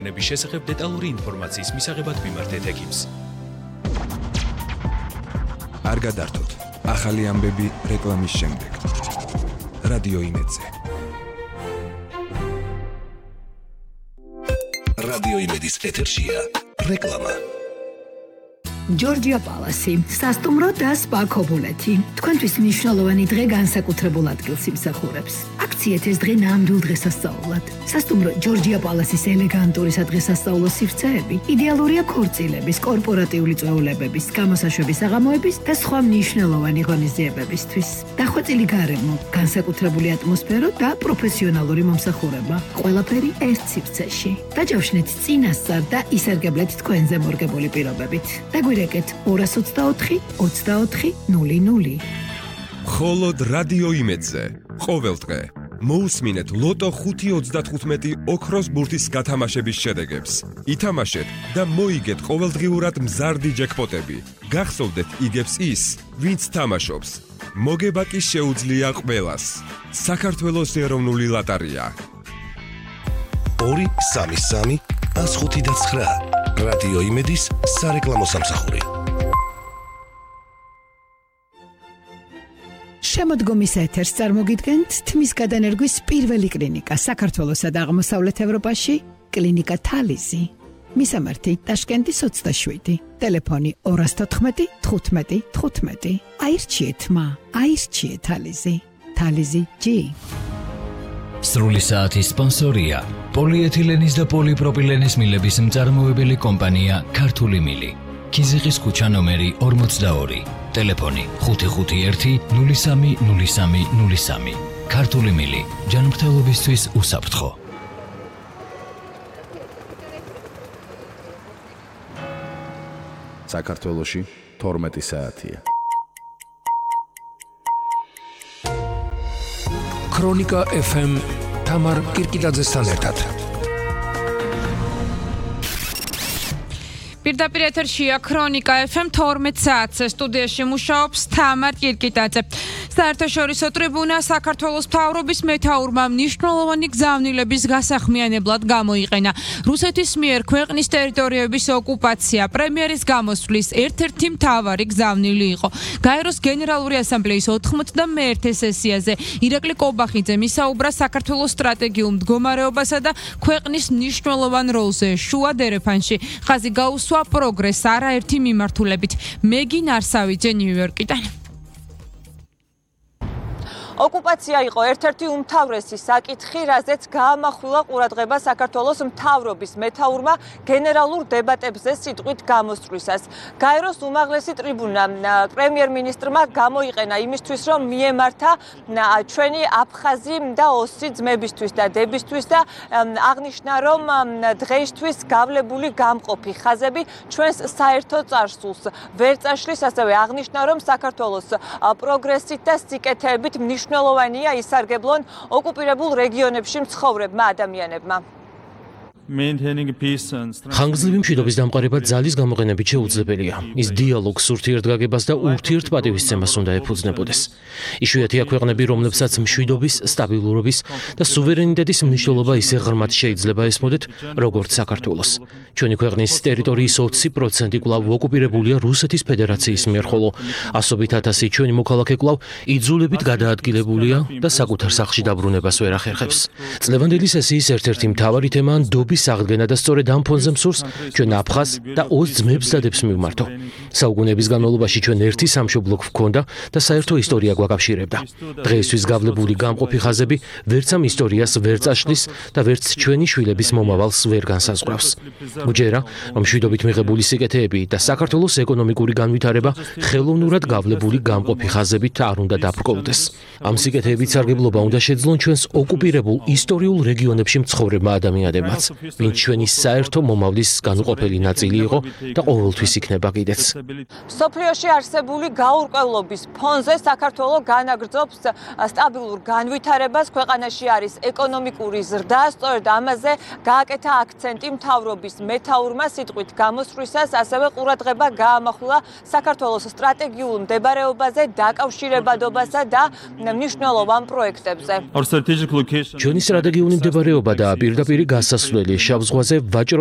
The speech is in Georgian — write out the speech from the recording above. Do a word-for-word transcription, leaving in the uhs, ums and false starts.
ნების შესახებ დეტალური ინფორმაციის მისაღებად მიმართეთ ეკიპს. არ გადართოთ. ახალი ამბები რეკლამის შემდეგ. რადიო იმედზე. რადიო იმედის ეთერშია რეკლამა. ჯორჯია პალასი, სასტუმრო და სპა ქობულეთი. თქვენთვის მნიშვნელოვანი დღე განსაკუთრებულ ადგილს იმსახურებს. აქციეთ ეს დღე ნამდვილ დღესასწაულად. სასტუმრო ჯორჯია პალასის ელეგანტური სადღესასწაულო სივრცეები იდეალურია ქორწილების, კორპორატიული წვეულებების, გამოსაშვების საღამოების და სხვა მნიშვნელოვანი ღონისძიებებისთვის. დახვეწილი გარემო, განსაკუთრებული ატმოსფერო და პროფესიონალური მომსახურება. ყველაფერი ერთ სივრცეში. დაჯავშნეთ წინასწარ და ისარგებლეთ თქვენზე მორგებული პირობებით. დაგვირეკეთ ორას ოცდაოთხი ოცდაოთხი ნული ნული. მხოლოდ რადიო იმედზე. ყოველ დღე მოусმინეთ ლოტო ხუთი ოცდათხუთმეტი ოქროს ბურთის გათამაშების შედეგებს. ითამაშეთ და მოიგეთ ყოველდღიურად მზარდი ჯეკპოტები. გახსოვდეთ იგებს ის, ვინც თამაშობს. მოგება კი შეუძლია ყველას. საქართველოს ეროვნული ლოტარია. ორი სამი სამი ას ხუთი და ცხრა. რადიო იმედის სარეკლამო სამსახური. შემოდგომის ეთერს წარმოგიდგენთ თმის გადანერგვის პირველი კლინიკა საქართველოსა და აღმოსავლეთ ევროპაში, კლინიკა თალიზი. მისამართი ტაშკენტის ოცდაშვიდი, ტელეფონი ორას თოთხმეტი თხუთმეტი თხუთმეტი. აირჩიეთ მა, აირჩიეთ თალიზი. თალიზი ჯი. სრული საათის სპონსორია პოლიეთილენის და პოლიპროპილენის მილების მწარმოებელი კომპანია ქართული მილი. ქიზიყის ქუჩა ნომერი ორმოცდაორი. ტელეფონი ხუთი ხუთი ერთი ნული სამი ნული სამი ნული სამი. ქართული მილი ჯანმრთელობისთვის უსაფრთხო. საქართველოში თორმეტი საათია. ქრონიკა ეფ ემ თამარ კირკიტაძესთან ერთად. პირდაპირ ეთერშია ქრონიკა ეფ ემ თორმეტ საათზე სტუდიაში მუშაობს თამარ კირკიტაძე. საერთაშორისო ტრიბუნა საქართველოს მთავრობის მეთაურმა მნიშვნელოვანი გზავნილების გასახმიანებლად გამოიყენა. რუსეთის მიერ ქვეყნის ტერიტორიების ოკუპაცია პრემიერის გამოსვლის ერთ-ერთი მთავარი გზავნილი იყო. გაეროს გენერალური ასამბლეის ოთხმოცდამეერთე სესიაზე ირაკლი კობახიძემ ისაუბრა საქართველოს სტრატეგიულ მდგომარეობასა და ქვეყნის მნიშვნელოვან როლზე შუა დერეფანში. ხაზი გაუსვა პროგრესს არაერთი მიმართულებით. მეგინ არსავიძე ნიუ-იორკიდან. ოკუპაცია იყო ერთ-ერთი უმთავრესი საკითხი, რაზეც გაამახვილა ყურადღება საქართველოს მთავრობის მეთაურმა გენერალურ დებატებზე სიტყვით გამოსვლისას. გაეროს უმაღლესი ტრიბუნა პრემიერ-მინისტრმა გამოიყენა იმისთვის, რომ მიემართა ჩვენი აფხაზი და ოსი ძმებისთვის და დებისთვის და აღნიშნა, რომ დღეისთვის გავლებული გამყოფი ხაზები ჩვენს საერთო წარსულს ვერ წაშლის, ასევე აღნიშნა, რომ საქართველოს პროგრესით და სიკეთეებით მნიშვნელოვანია ისარგებლონ ოკუპირებულ რეგიონებში მცხოვრებმა ადამიანებმა. ხანგრძლივი მშვიდობის დამყარება ძალის გამოყენებით შეუძლებელია. ის დიალოგს, ურთიერთგაგებას და ურთიერთპატივისცემას უნდა ეფუძნებოდეს. იშვიათია ქვეყნები, რომლებსაც მშვიდობის, სტაბილურობის და სუვერენიტეტის მნიშვნელობა ისე ღრმად შეიძლება ესმოდეთ, როგორც საქართველოს. ჩვენი ქვეყნის ტერიტორიის ოცი პროცენტი კვლავ ოკუპირებულია რუსეთის ფედერაციის მიერ, ხოლო ასობით ათასი ჩვენი მოქალაქე კვლავ იძულებით გადაადგილებულია და საკუთარ სახლში დაბრუნებას ვერ ახერხებს. წლევანდელი სესიის ერთ-ერთი მთავარი თემაა ნდობის აღდგენა და სწორედ ამ ფონზე მსურს ჩვენ აფხაზ და ოს ძმებს და დებს მივმართო. საუკუნეების განმავლობაში ჩვენ ერთი სამშობლო გვქონდა და საერთო ისტორია გვაკავშირებდა. დღეისთვის გავლებული გამყოფი ხაზები ვერც ამ ისტორიას ვერ წაშლის და ვერც ჩვენი შვილების მომავალს ვერ განსაზღვრავს. უჯერა, რომ მშვიდობით მიღებული სიკეთეები და საქართველოს ეკონომიკური განვითარება ხელოვნურად გავლებული გამყოფი ხაზებით არ უნდა დაბრკოლდეს. ამ სიკეთეებით სარგებლობა უნდა შეძლონ ჩვენს ოკუპირებულ ისტორიულ რეგიონებში მცხოვრებმა ადამიანებმაც, ვინც ჩვენი საერთო მომავლის განუყოფელი ნაწილი იყო და ყოველთვის იქნება კიდეც. სოფლიოში არსებული გაურკვევლობის ფონზე საქართველოს განაგრძობს სტაბილურ განვითარებას, ქვეყანაში არის ეკონომიკური ზრდა, სწორედ ამაზე გააკეთა აქცენტი მთავრობის მეთაურმა სიტყვით გამოსვლისას, ასევე ყურადღება გაამახვილა საქართველოს სტრატეგიულ მდებარეობაზე, დაკავშირებადობასა და მნიშვნელოვან პროექტებზე. ჩვენი სტრატეგიული მდებარეობა და პირდაპირი გასასვლელი შავ ზღვაზე ვაჭრო